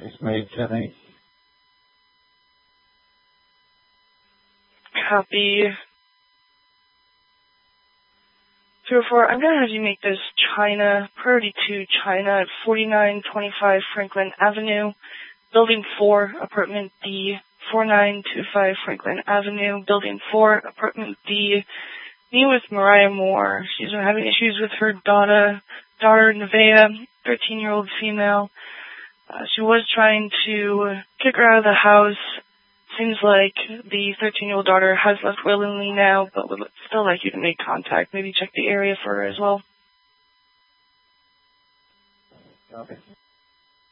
May 10-8. Copy. 204, I'm going to have you make this China, priority 2 China at 4925 Franklin Avenue, Building 4, Apartment D, 4925 Franklin Avenue, Building 4, Apartment D. Me with Mariah Moore. She's been having issues with her daughter Nevaeh, 13-year-old female. She was trying to kick her out of the house. Seems like the 13-year-old daughter has left willingly now, but would still like you to make contact. Maybe check the area for her as well. Copy.